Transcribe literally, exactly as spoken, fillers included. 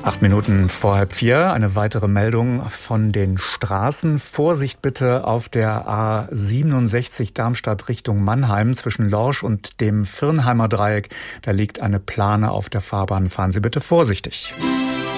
Acht Minuten vor halb vier, eine weitere Meldung von den Straßen. Vorsicht bitte auf der A siebenundsechzig Darmstadt Richtung Mannheim zwischen Lorsch und dem Virnheimer Dreieck. Da liegt eine Plane auf der Fahrbahn. Fahren Sie bitte vorsichtig.